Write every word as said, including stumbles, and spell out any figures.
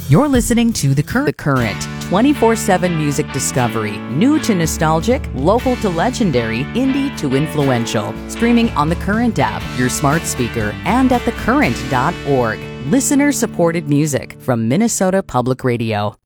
You're listening to The Current. The Current, twenty-four seven music discovery. New to nostalgic, local to legendary, indie to influential. Streaming on The Current app, your smart speaker, and at the current dot org. Listener-supported music from Minnesota Public Radio.